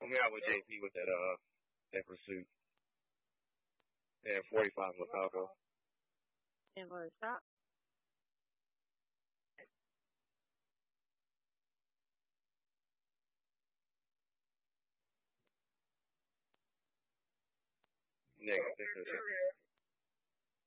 I'm here with JP with that pursuit. Yeah, 45 with Falco. And for the stop. Next.